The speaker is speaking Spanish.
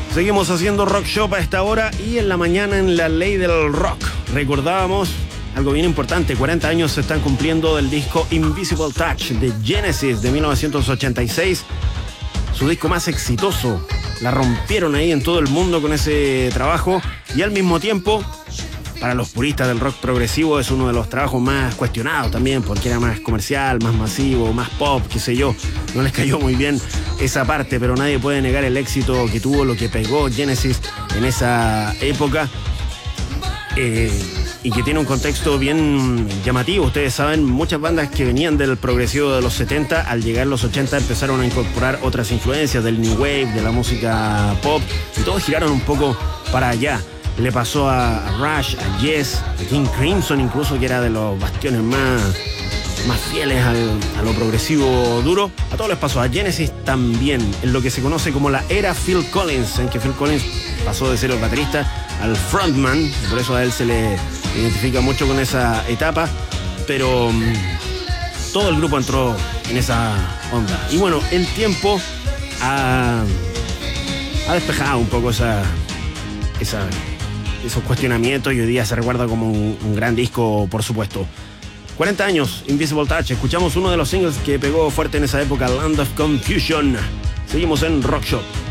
Seguimos haciendo Rock Shop a esta hora y en la mañana en la ley del rock. Recordábamos algo bien importante, 40 años se están cumpliendo del disco Invisible Touch de Genesis de 1986. Su disco más exitoso. La rompieron ahí en todo el mundo con ese trabajo y al mismo tiempo, para los puristas del rock progresivo, es uno de los trabajos más cuestionados también, porque era más comercial, más masivo, más pop, qué sé yo. No les cayó muy bien esa parte, pero nadie puede negar el éxito que tuvo, lo que pegó Genesis en esa época. Y que tiene un contexto bien llamativo. Ustedes saben, muchas bandas que venían del progresivo de los 70, al llegar los 80 empezaron a incorporar otras influencias del New Wave, de la música pop, y todos giraron un poco para allá. Le pasó a Rush, a Yes, a King Crimson incluso, que era de los bastiones más fieles a lo progresivo duro. A todos les pasó, a Genesis también, en lo que se conoce como la era Phil Collins, en que Phil Collins pasó de ser el baterista al frontman, por eso a él se le identifica mucho con esa etapa, pero todo el grupo entró en esa onda. Y bueno, el tiempo ha despejado un poco esos cuestionamientos y hoy día se recuerda como un gran disco, por supuesto. 40 años, Invisible Touch. Escuchamos uno de los singles que pegó fuerte en esa época, Land of Confusion. Seguimos en Rock Shop.